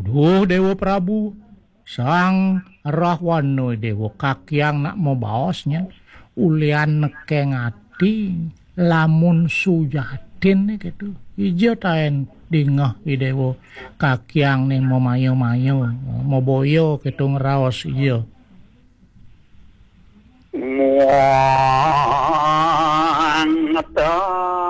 Duh Dewa Prabu, sang Rahwana Dewa kakyang nak mau baosnya ulian nekeng ati lamun Suyadin gitu. Ijo taen dingah Dewa kakyang nih mau mayo-mayo, mau boyo gitu ngeraos ijo. Muang ta